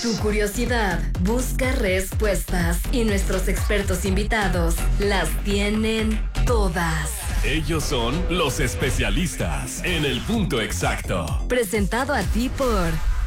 Tu curiosidad busca respuestas y nuestros expertos invitados las tienen todas. Ellos son los especialistas en el punto exacto. Presentado a ti por...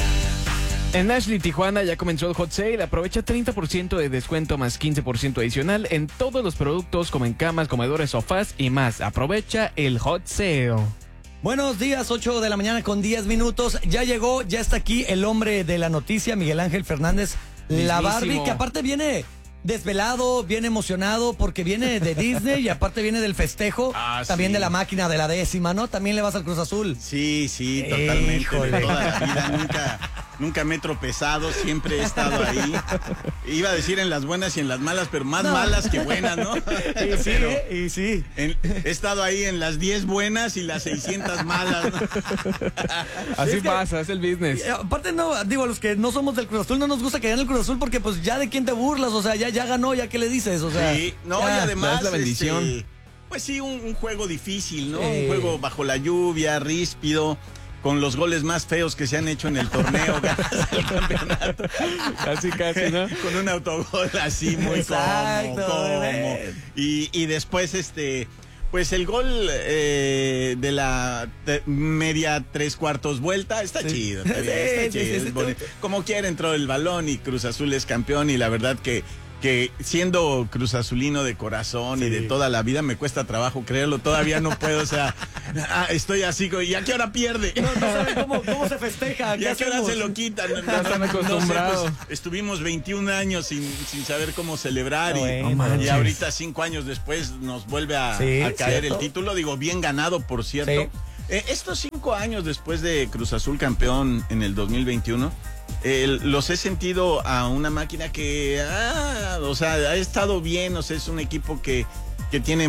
En Ashley Tijuana ya comenzó el hot sale. Aprovecha 30% de descuento más 15% adicional en todos los productos como en camas, comedores, sofás y más. Aprovecha el hot sale. Buenos días, 8 de la mañana con 10 minutos. Ya llegó, ya está aquí el hombre de la noticia, Miguel Ángel Fernández, la Barbie, que aparte viene desvelado, viene emocionado porque viene de Disney y aparte viene del festejo, también de la máquina de la décima, ¿no? También le vas al Cruz Azul. Sí, totalmente. Híjole. De toda la vida, nunca me he tropezado, siempre he estado ahí. Iba a decir en las buenas y en las malas, pero más malas que buenas, ¿no? Y sí. He estado ahí en las 10 buenas y las 600 malas, ¿no? Así pasa, es el business. Aparte, no, digo, los que no somos del Cruz Azul no nos gusta que gane el Cruz Azul porque pues ya de quién te burlas, o sea, ya ganó, ya qué le dices, o sea. Sí, no, ya, y además, la bendición. pues sí, un juego difícil, ¿no? Sí. Un juego bajo la lluvia, ríspido, con los goles más feos que se han hecho en el torneo, ganas el campeonato. Casi, ¿no? Con un autogol así muy Exacto, y después pues el gol de la media 3/4 vuelta está chido, está bien, está chido, es bonito. Como quiera entró el balón y Cruz Azul es campeón y la verdad que siendo Cruz Azulino de corazón y de toda la vida me cuesta trabajo creerlo, todavía no puedo, o sea, estoy así, ¿y a qué hora pierde? No saben cómo se festeja. ¿Y a qué hora se lo quitan? Ya están acostumbrados. No sé, pues, estuvimos 21 años sin saber cómo celebrar y Bueno, ahorita 5 años después nos vuelve a caer ¿cierto? el título, digo, bien ganado, por cierto. Sí. Estos 5 años después de Cruz Azul campeón en el 2021, los he sentido a una máquina que, o sea, ha estado bien, o sea, es un equipo que tiene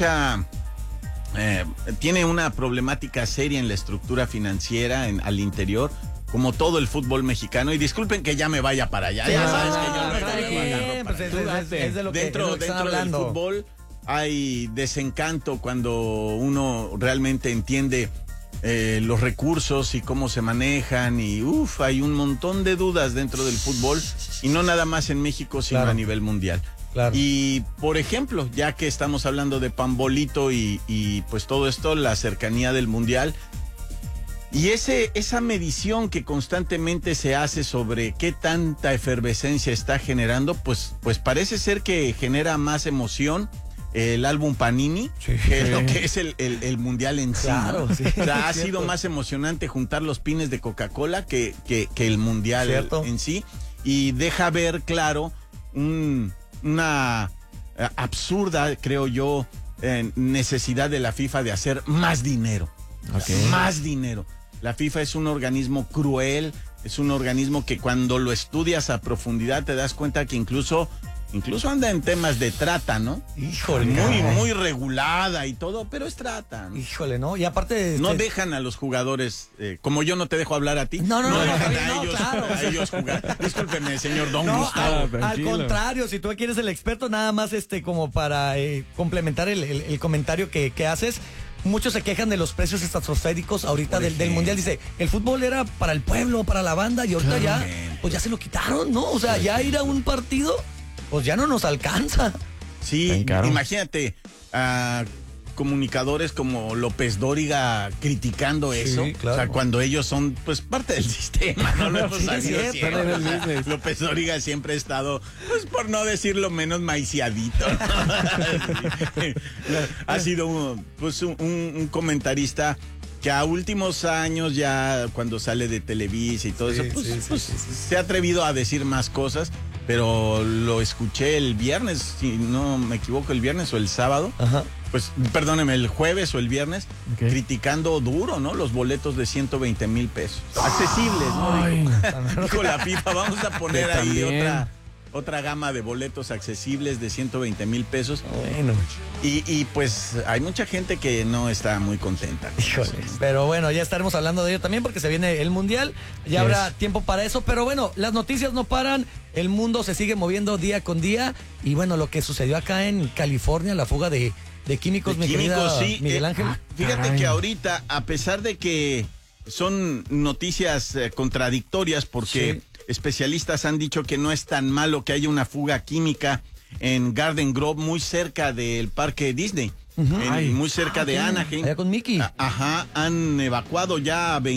tiene una problemática seria en la estructura financiera al interior, como todo el fútbol mexicano, y disculpen que ya me vaya para allá, ya sabes que yo luego agarro para allá. Es de lo que Dentro están del hablando. fútbol hay desencanto cuando uno realmente entiende los recursos y cómo se manejan y hay un montón de dudas dentro del fútbol y no nada más en México sino a nivel mundial. Claro. Y por ejemplo, ya que estamos hablando de Pambolito y pues todo esto, la cercanía del mundial y esa medición que constantemente se hace sobre qué tanta efervescencia está generando, pues parece ser que genera más emoción el álbum Panini, que es lo que es el mundial en sí. Claro, ¿no? sí, o sea, ha cierto. sido más emocionante juntar los pines de Coca-Cola que el mundial Cierto. en sí, y deja ver claro una absurda, creo yo, necesidad de la FIFA de hacer más dinero. Más dinero. La FIFA es un organismo cruel, es un organismo que cuando lo estudias a profundidad te das cuenta que incluso anda en temas de trata, ¿no? Híjole. Muy regulada y todo, pero es trata, ¿no? Híjole, ¿no? Y aparte... No dejan a los jugadores, como yo no te dejo hablar a ti. No, dejan no, claro. a ellos jugar. Discúlpeme, señor Don No, Gustavo. al tranquilo. contrario, si tú aquí eres el experto, nada más como para complementar el comentario que haces. Muchos se quejan de los precios estratosféricos ahorita del mundial. Dice, el fútbol era para el pueblo, para la banda, y ahorita pues ya se lo quitaron, ¿no? O sea, ya ir a un partido, pues ya no nos alcanza. Sí, imagínate a comunicadores como López Dóriga criticando eso. claro. O sea, cuando ellos son pues parte del sistema, ¿no? Lo hemos sabido cierto, siempre. del business. López Dóriga siempre ha estado, pues por no decirlo menos, maiciadito. Ha sido un comentarista que a últimos años ya cuando sale de Televisa y todo eso, se ha atrevido a decir más cosas, pero lo escuché el viernes, si no me equivoco, el viernes o el sábado. Ajá. Pues, perdóneme, el jueves o el viernes, criticando duro, ¿no? Los boletos de 120,000 pesos. Accesibles, ¿no? Dijo la FIFA, vamos a poner ahí otra gama de boletos accesibles de 120,000 pesos. Bueno. Y pues hay mucha gente que no está muy contenta. Híjole. Pero bueno, ya estaremos hablando de ello también porque se viene el mundial. Ya habrá tiempo para eso. Pero bueno, las noticias no paran. El mundo se sigue moviendo día con día. Y bueno, lo que sucedió acá en California, la fuga de químicos, mi querida Miguel Ángel. Fíjate que ahorita, a pesar de que son noticias contradictorias porque especialistas han dicho que no es tan malo que haya una fuga química en Garden Grove, muy cerca del parque Disney, muy cerca de Anaheim. Allá con Mickey. Han evacuado ya a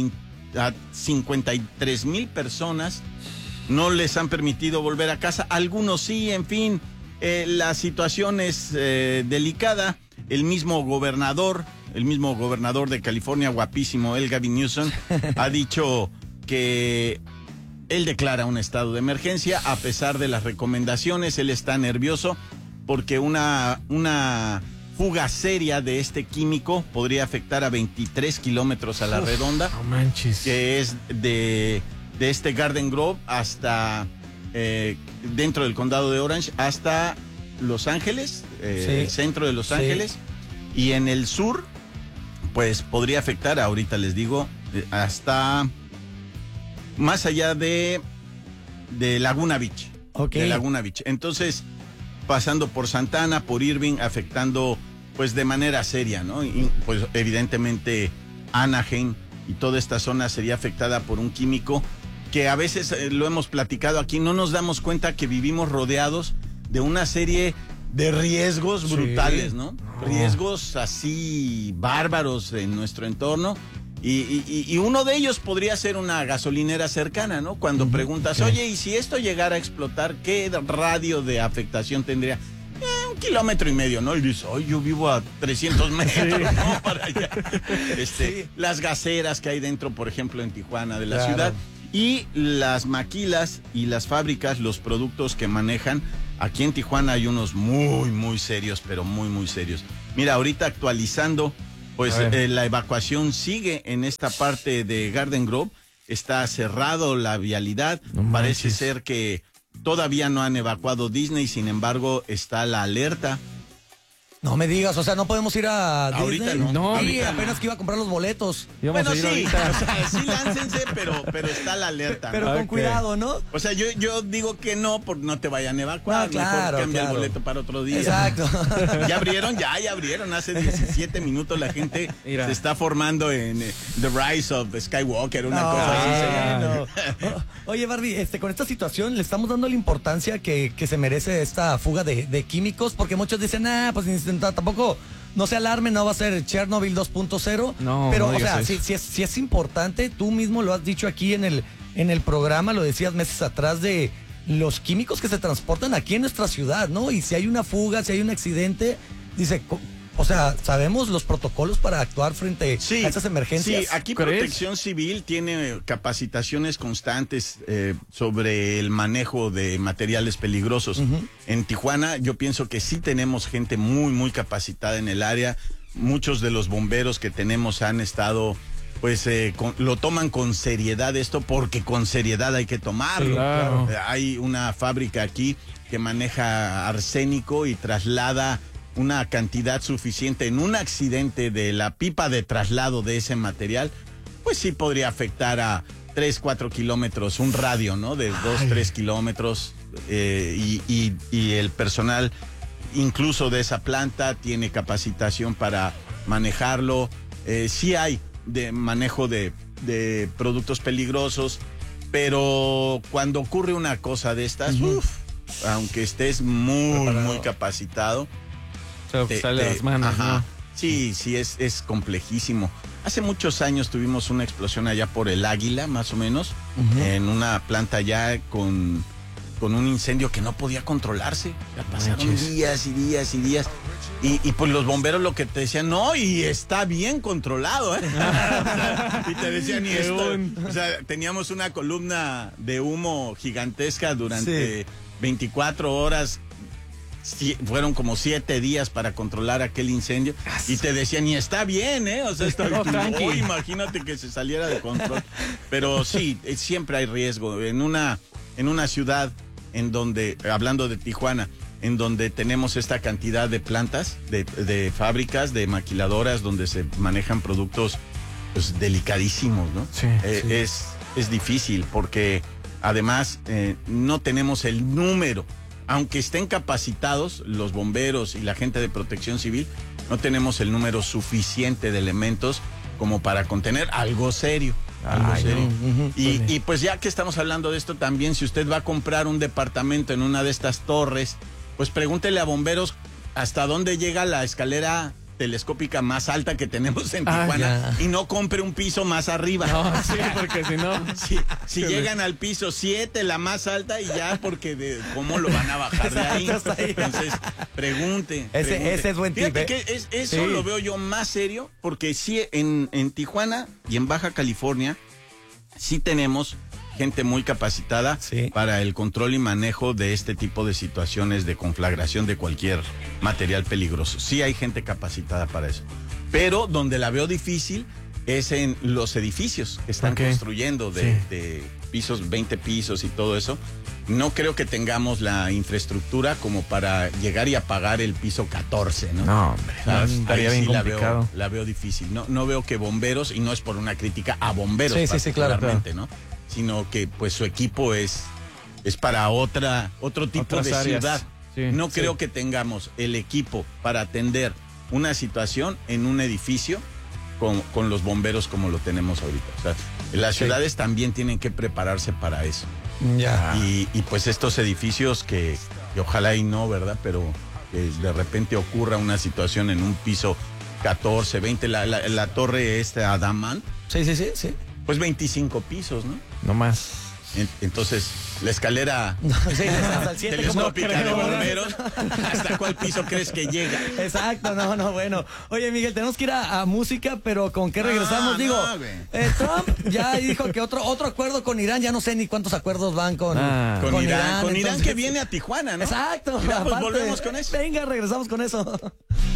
53,000 personas. No les han permitido volver a casa. Algunos sí, en fin. La situación es delicada. El mismo gobernador de California, guapísimo, el Gavin Newsom, ha dicho que él declara un estado de emergencia a pesar de las recomendaciones. Él está nervioso porque una fuga seria de este químico podría afectar a 23 kilómetros a la redonda. No manches. Que es de este Garden Grove hasta dentro del condado de Orange hasta Los Ángeles, el centro de Los Ángeles, y en el sur pues podría afectar, ahorita les digo, hasta más allá de Laguna Beach. De Laguna Beach. Entonces, pasando por Santana, por Irving, afectando pues de manera seria, ¿no? Y pues evidentemente Anaheim y toda esta zona sería afectada por un químico que a veces lo hemos platicado aquí, no nos damos cuenta que vivimos rodeados de una serie de riesgos brutales, ¿no? Riesgos así bárbaros en nuestro entorno. Y uno de ellos podría ser una gasolinera cercana, ¿no? Cuando preguntas, oye, ¿y si esto llegara a explotar, qué radio de afectación tendría? 1,5 kilómetros, ¿no? Y dices, oye, yo vivo a 300 metros, ¿no? Para allá. Las gaseras que hay dentro, por ejemplo, en Tijuana, de la ciudad. Y las maquilas y las fábricas, los productos que manejan. Aquí en Tijuana hay unos muy, muy serios, pero muy, muy serios. Mira, ahorita actualizando, pues la evacuación sigue en esta parte de Garden Grove. Está cerrado la vialidad. Parece ser que todavía no han evacuado Disney, sin embargo, está la alerta. No me digas, o sea, no podemos ir a ahorita Disney. No, Sí, ahorita apenas que iba a comprar los boletos. Bueno, sí, o sea, sí láncense, pero está la alerta. Pero con cuidado, ¿no? O sea, yo digo que no, porque no te vayan a evacuar. No, claro, mejor cambia claro. el boleto para otro día. Exacto. ¿Ya abrieron? Ya abrieron. Hace 17 minutos la gente se está formando en The Rise of Skywalker, una cosa así. Oye, Barbie, con esta situación le estamos dando la importancia que se merece esta fuga de químicos, porque muchos dicen, pues tampoco, no se alarmen, no va a ser Chernobyl 2.0. No, pero, no o sea, eso. sí es importante, tú mismo lo has dicho aquí en el programa, lo decías meses atrás, de los químicos que se transportan aquí en nuestra ciudad, ¿no? Y si hay una fuga, si hay un accidente, dice, o sea, sabemos los protocolos para actuar frente a estas emergencias. Sí, aquí ¿crees? Protección Civil tiene capacitaciones constantes sobre el manejo de materiales peligrosos. En Tijuana yo pienso que sí tenemos gente muy, muy capacitada en el área. Muchos de los bomberos que tenemos han estado, pues lo toman con seriedad esto, porque con seriedad hay que tomarlo. Claro. Hay una fábrica aquí que maneja arsénico y traslada una cantidad suficiente en un accidente de la pipa de traslado de ese material, pues sí podría afectar a 3-4 kilómetros, un radio, ¿no? De 2-3 kilómetros, y el personal incluso de esa planta tiene capacitación para manejarlo. Sí hay de manejo de productos peligrosos, pero cuando ocurre una cosa de estas, aunque estés muy capacitado, sale de las manos, ¿no? Sí, es complejísimo. Hace muchos años tuvimos una explosión allá por el Águila, más o menos, en una planta allá con un incendio que no podía controlarse. Ya pasaron días y días y días. Y pues los bomberos lo que te decían, no, y está bien controlado, ¿eh? Y te decían, y esto. O sea, teníamos una columna de humo gigantesca durante 24 horas. Fueron como 7 días para controlar aquel incendio y te decían, y está bien, o sea, está bien. Imagínate que se saliera de control. Pero sí, siempre hay riesgo en una ciudad en donde, hablando de Tijuana, en donde tenemos esta cantidad de plantas, de fábricas, de maquiladoras, donde se manejan productos, pues, delicadísimos, ¿no? Sí. Es difícil porque además no tenemos el número. Aunque estén capacitados los bomberos y la gente de Protección Civil, no tenemos el número suficiente de elementos como para contener algo serio. Algo Ay, serio. no. Y pues ya que estamos hablando de esto también, si usted va a comprar un departamento en una de estas torres, pues pregúntele a bomberos hasta dónde llega la escalera telescópica más alta que tenemos en Tijuana y no compre un piso más arriba. No, sí, porque si no... Si llegan al piso 7, la más alta, y ya porque cómo lo van a bajar de ahí. Entonces, pregunte. Ese es buen tip. Fíjate que eso lo veo yo más serio, porque sí, en Tijuana y en Baja California sí tenemos gente muy capacitada para el control y manejo de este tipo de situaciones de conflagración de cualquier material peligroso. Sí hay gente capacitada para eso. Pero donde la veo difícil es en los edificios que están construyendo de pisos, 20 pisos y todo eso. No creo que tengamos la infraestructura como para llegar y apagar el piso 14, ¿no? No, hombre, estaría bien complicado. La veo difícil. No veo que bomberos, y no es por una crítica a bomberos particularmente, ¿no? Sino que pues su equipo es para otro tipo Otras de áreas. ciudad. No creo que tengamos el equipo para atender una situación en un edificio con los bomberos como lo tenemos ahorita. O sea, las ciudades también tienen que prepararse para eso. Ya. Y pues estos edificios que ojalá y no, ¿verdad? Pero que de repente ocurra una situación en un piso 14, 20, la torre Adamant. Sí. Pues 25 pisos, ¿no? No más. Entonces, la escalera hasta el 7, telescópica de bomberos, ¿hasta cuál piso crees que llega? Exacto, bueno. Oye, Miguel, tenemos que ir a música, pero ¿con qué regresamos? Trump ya dijo que otro acuerdo con Irán, ya no sé ni cuántos acuerdos van con Irán. Con Irán entonces, que viene a Tijuana, ¿no? Exacto. Mira, pues volvemos con eso. Venga, regresamos con eso.